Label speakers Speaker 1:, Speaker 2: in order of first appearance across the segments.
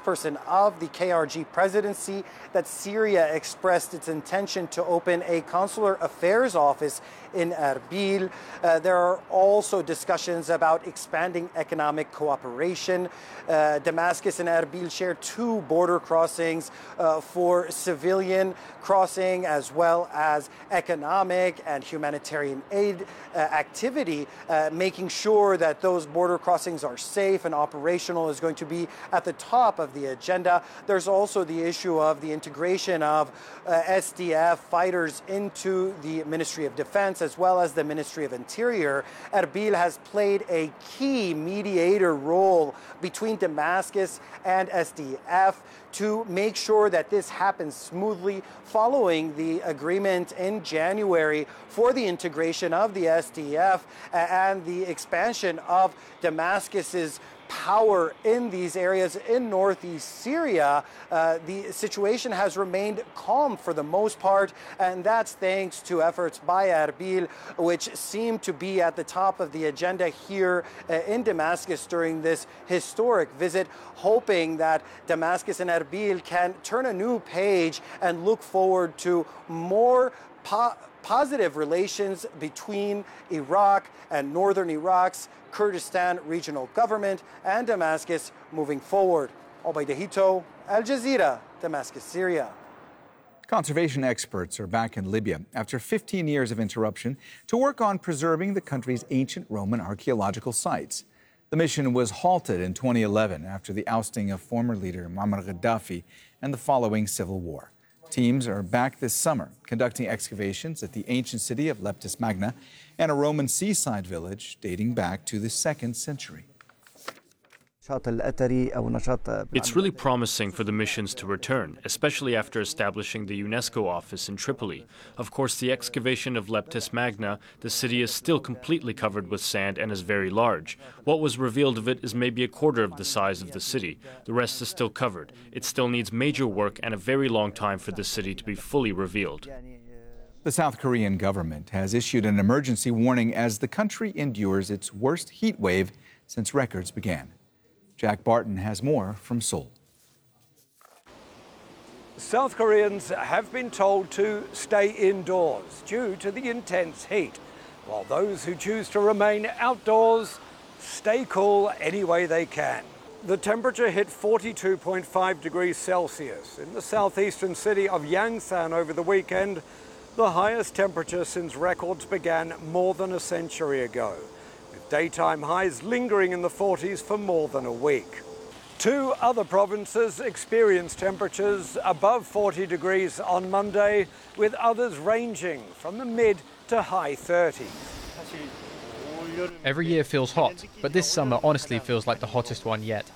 Speaker 1: spokesperson of the KRG presidency that Syria expressed its intention to open a consular affairs office in Erbil. There are also discussions about expanding economic cooperation. Damascus and Erbil share two border crossings for civilian crossing as well as economic and humanitarian aid activity. Making sure that those border crossings are safe and operational is going to be at the top of the agenda. There's also the issue of the integration of SDF fighters into the Ministry of Defense as well as the Ministry of Interior. Erbil has played a key mediator role between Damascus and SDF to make sure that this happens smoothly following the agreement in January for the integration of the SDF and the expansion of Damascus's power in these areas in northeast Syria. The situation has remained calm for the most part, and that's thanks to efforts by Erbil, which seem to be at the top of the agenda here in Damascus during this historic visit, hoping that Damascus and Erbil can turn a new page and look forward to more positive relations between Iraq and northern Iraq's Kurdistan regional government and Damascus moving forward. Obaida Hito, Al Jazeera, Damascus, Syria.
Speaker 2: Conservation experts are back in Libya after 15 years of interruption to work on preserving the country's ancient Roman archaeological sites. The mission was halted in 2011 after the ousting of former leader Muammar Gaddafi and the following civil war. Teams are back this summer, conducting excavations at the ancient city of Leptis Magna and a Roman seaside village dating back to the 2nd century.
Speaker 3: It's really promising for the missions to return, especially after establishing the UNESCO office in Tripoli. Of course, the excavation of Leptis Magna, the city is still completely covered with sand and is very large. What was revealed of it is maybe a quarter of the size of the city. The rest is still covered. It still needs major work and a very long time for the city to be fully revealed.
Speaker 2: The South Korean government has issued an emergency warning as the country endures its worst heat wave since records began. Jack Barton has more from Seoul.
Speaker 4: South Koreans have been told to stay indoors due to the intense heat, while those who choose to remain outdoors stay cool any way they can. The temperature hit 42.5 degrees Celsius in the southeastern city of Yangsan over the weekend, the highest temperature since records began more than a century ago. Daytime highs lingering in the 40s for more than a week. Two other provinces experienced temperatures above 40 degrees on Monday, with others ranging from the mid to high 30s.
Speaker 5: Every year feels hot, but this summer honestly feels like the hottest one yet.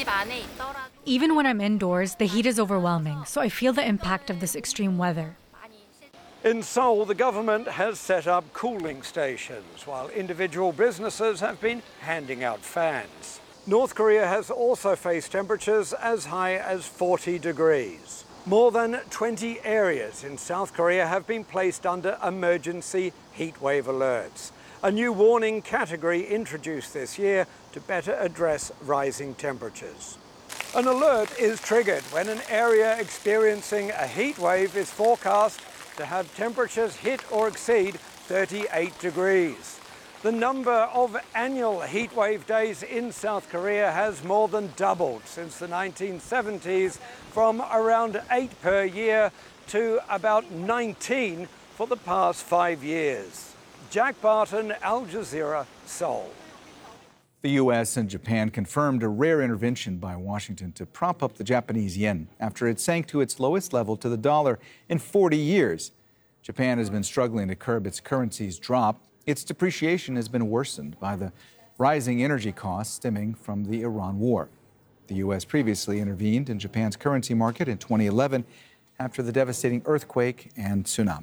Speaker 6: Even when I'm indoors, the heat is overwhelming, so I feel the impact of this extreme weather.
Speaker 4: In Seoul, the government has set up cooling stations, while individual businesses have been handing out fans. North Korea has also faced temperatures as high as 40 degrees. More than 20 areas in South Korea have been placed under emergency heatwave alerts, a new warning category introduced this year to better address rising temperatures. An alert is triggered when an area experiencing a heatwave is forecast to have temperatures hit or exceed 38 degrees. The number of annual heatwave days in South Korea has more than doubled since the 1970s, from around 8 per year to about 19 for the past 5 years. Jack Barton, Al Jazeera, Seoul.
Speaker 2: The U.S. and Japan confirmed a rare intervention by Washington to prop up the Japanese yen after it sank to its lowest level to the dollar in 40 years. Japan has been struggling to curb its currency's drop. Its depreciation has been worsened by the rising energy costs stemming from the Iran war. The U.S. previously intervened in Japan's currency market in 2011 after the devastating earthquake and tsunami.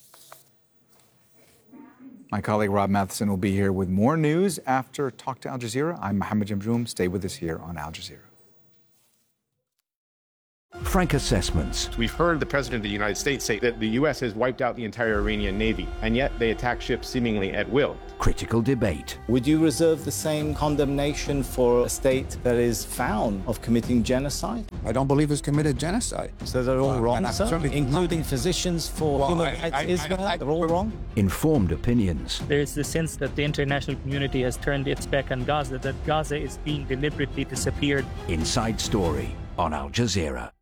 Speaker 2: My colleague Rob Matheson will be here with more news after Talk to Al Jazeera. I'm Mohammed Jamjoom. Stay with us here on Al Jazeera.
Speaker 7: frank assessments.
Speaker 8: We've heard the President of the United States say that the U.S. has wiped out the entire Iranian Navy, and yet they attack ships seemingly at will.
Speaker 7: Critical debate.
Speaker 9: Would you reserve the same condemnation for a state that is found of committing genocide?
Speaker 10: I don't believe it's committed genocide.
Speaker 9: So they're all wrong, sir? Including physicians for human rights Israel? They're all wrong?
Speaker 7: Informed opinions.
Speaker 11: There is the sense that the international community has turned its back on Gaza, that Gaza is being deliberately disappeared.
Speaker 7: Inside Story on Al Jazeera.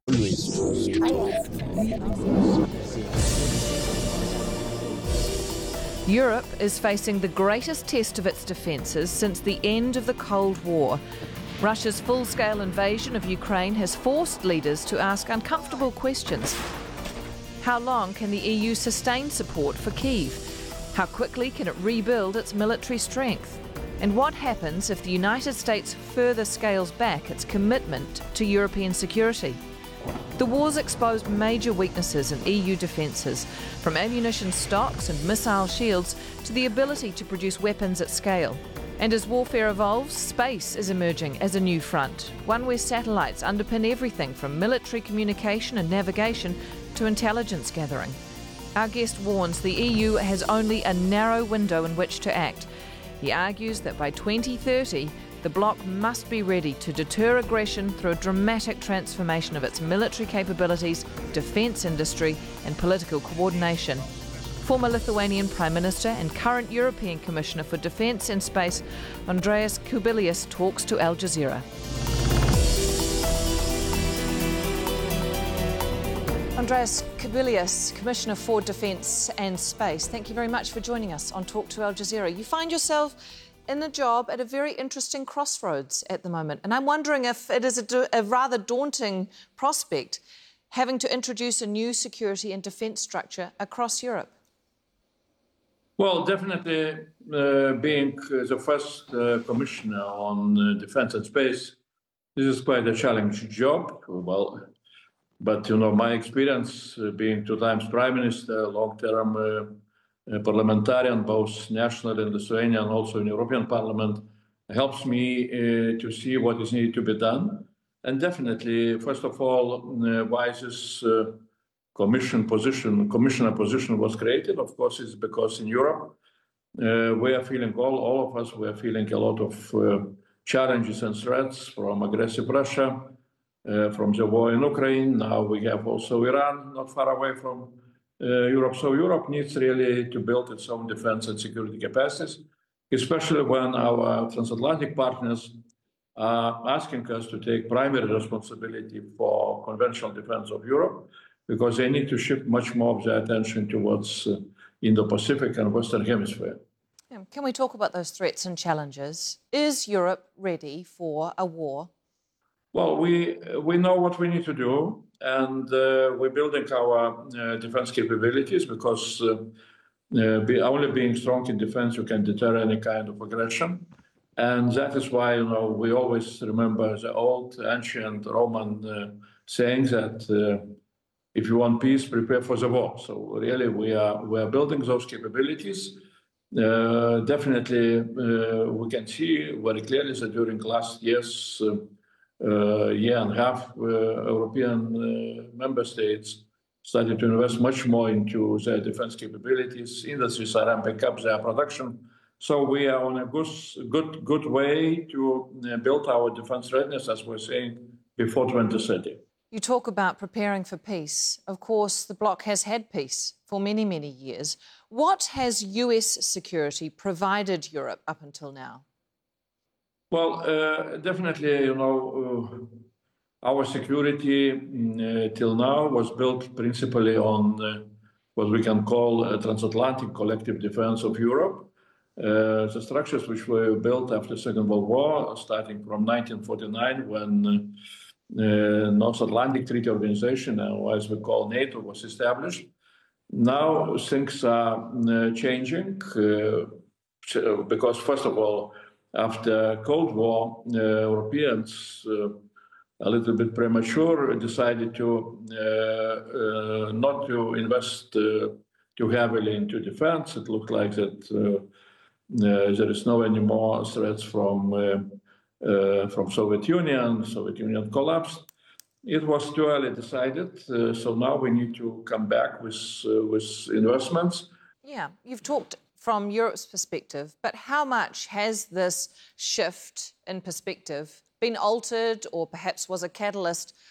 Speaker 12: Europe is facing the greatest test of its defences since the end of the Cold War. Russia's full-scale invasion of Ukraine has forced leaders to ask uncomfortable questions. How long can the EU sustain support for Kyiv? How quickly can it rebuild its military strength? And what happens if the United States further scales back its commitment to European security? The war's exposed major weaknesses in EU defences, from ammunition stocks and missile shields to the ability to produce weapons at scale. And as warfare evolves, space is emerging as a new front, one where satellites underpin everything from military communication and navigation to intelligence gathering. Our guest warns the EU has only a narrow window in which to act. He argues that by 2030, the bloc must be ready to deter aggression through a dramatic transformation of its military capabilities, defence industry and political coordination. Former Lithuanian Prime Minister and current European Commissioner for Defence and Space, Andrius Kubilius, talks to Al Jazeera. Andrius Kubilius, Commissioner for Defence and Space, thank you very much for joining us on Talk to Al Jazeera. You find yourself in a job at a very interesting crossroads at the moment, and I'm wondering if it is a rather daunting prospect having to introduce a new security and defence structure across Europe.
Speaker 13: Well, definitely being the first commissioner on defence and space, this is quite a challenging job. Well, but, my experience being 2 times Prime Minister, long-term parliamentarian, both national in Lithuania and also in European Parliament, helps me to see what is needed to be done. And definitely, first of all, why this commissioner position was created, of course, is because in Europe, we are feeling, all of us, we are feeling a lot of challenges and threats from aggressive Russia, from the war in Ukraine. Now we have also Iran not far away from Europe. So Europe needs really to build its own defense and security capacities, especially when our transatlantic partners are asking us to take primary responsibility for conventional defense of Europe, because they need to shift much more of their attention towards Indo-Pacific and Western Hemisphere.
Speaker 12: Can we talk about those threats and challenges? Is Europe ready for a war?
Speaker 13: Well, we know what we need to do, and we're building our defense capabilities, because only being strong in defense, you can deter any kind of aggression. And that is why, we always remember the old ancient Roman saying that if you want peace, prepare for the war. So really, we are building those capabilities. Definitely, we can see very clearly that during last year's year and a half, European member states started to invest much more into their defense capabilities. Industries are ramping up their production. So we are on a good way to build our defense readiness, as we're saying, before 2030.
Speaker 12: You talk about preparing for peace. Of course, the bloc has had peace for many, many years. What has US security provided Europe up until now?
Speaker 13: Well, definitely, our security till now was built principally on what we can call a transatlantic collective defense of Europe. The structures which were built after the Second World War, starting from 1949, when North Atlantic Treaty Organization, as we call NATO, was established. Now things are changing because, first of all, after Cold War, Europeans, a little bit premature, decided to not to invest too heavily into defense. It looked like that there is no any more threats from Soviet Union. Soviet Union collapsed, it was too early decided. So now we need to come back with investments.
Speaker 12: Yeah, you've talked from Europe's perspective, but how much has this shift in perspective been altered or perhaps was a catalyst